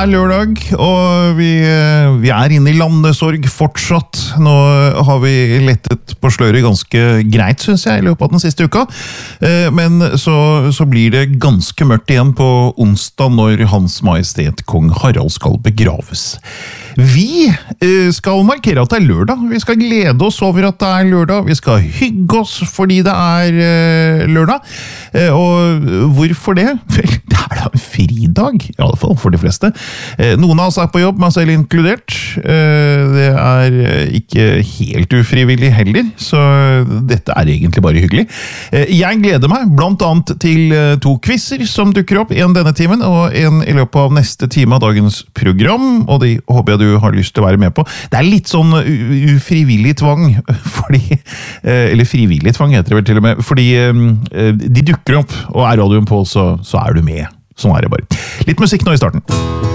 lørdag, og vi inne i landesorg fortsatt. Nå har vi lettet på sløret ganske greit, synes jeg, i løpet av den siste uka. Men så blir det ganske mørkt igjen på onsdag når Hans Majestet Kong Harald skal begraves. Vi skal markere at det lørdag. Vi skal glede oss over at det lørdag. Vi skal hygge oss fordi det lørdag. Og hvorfor det? Vel, det da en fridag, i alle fall for de fleste. Noen av oss på jobb, meg selv inkludert. Det ikke helt ufrivillig heller, så dette egentlig bare hyggelig. Jeg gleder meg blant annet til 2 quizzer som dukker opp, en denne timen og en i løpet av neste time av dagens program, og de håper jeg du har lyst til å være med på. Det litt sånn ufrivillig tvang, fordi, eller frivillig tvang heter det vel til og med, fordi de dukker opp, og radioen på, så du med. Sånn det bare. Litt musikk nå i starten.